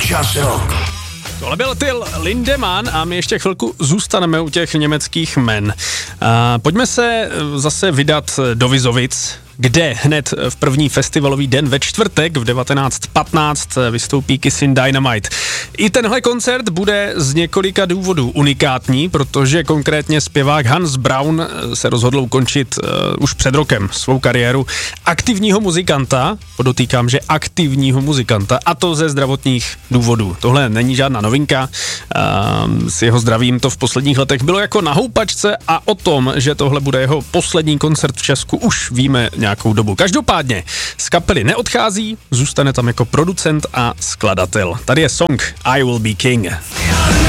Čas Rock. Tohle byl Till Lindemann a my ještě chvilku zůstaneme u těch německých men. Pojďme se zase vydat do Vizovic, kde hned v první festivalový den ve čtvrtek v 19:15 vystoupí Kissin' Dynamite. I tenhle koncert bude z několika důvodů unikátní, protože konkrétně zpěvák Hans Braun se rozhodl ukončit už před rokem svou kariéru aktivního muzikanta, podotýkám, že aktivního muzikanta, a to ze zdravotních důvodů. Tohle není žádná novinka, s jeho zdravím to v posledních letech bylo jako na houpačce a o tom, že tohle bude jeho poslední koncert v Česku, už víme nějakou dobu. Každopádně z kapely neodchází, zůstane tam jako producent a skladatel. Tady je song I Will Be King.